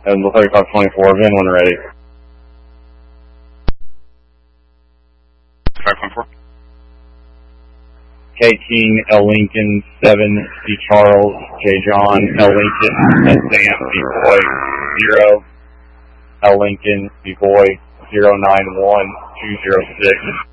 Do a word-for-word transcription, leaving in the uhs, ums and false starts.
And the thirty-five twenty-four, Vin when ready. five twenty-four. K King, L Lincoln, seven, C Charles, J John, L Lincoln, S Sam, B Boy, zero, L Lincoln, B Boy, zero nine one two zero six.